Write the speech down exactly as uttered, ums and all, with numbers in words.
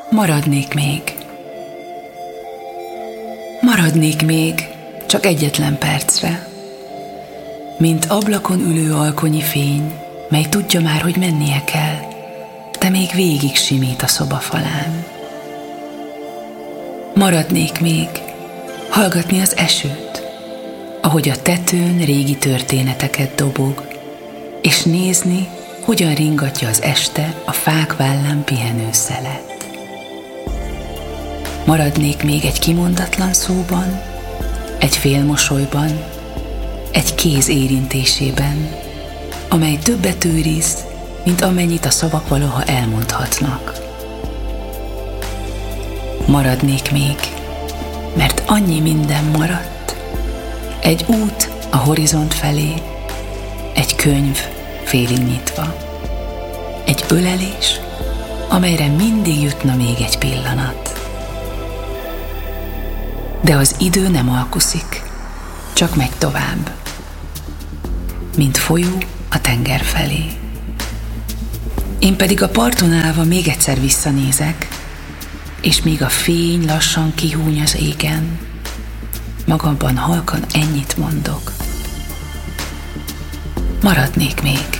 Maradnék még. Maradnék még, csak egyetlen percre. Mint ablakon ülő alkonyi fény, mely tudja már, hogy mennie kell, de még végig simít a szoba falán. Maradnék még, hallgatni az esőt, ahogy a tetőn régi történeteket dobog, és nézni, hogyan ringatja az este a fák vállán pihenő szelet. Maradnék még egy kimondatlan szóban, egy félmosolyban, egy kéz érintésében, amely többet őriz, mint amennyit a szavak valaha elmondhatnak. Maradnék még, mert annyi minden maradt. Egy út a horizont felé, egy könyv félig nyitva, egy ölelés, amelyre mindig jutna még egy pillanat. De az idő nem alkuszik, csak megy tovább, mint folyó a tenger felé. Én pedig a parton állva még egyszer visszanézek, és míg a fény lassan kihúny az égen, magamban halkan ennyit mondok. Maradnék még.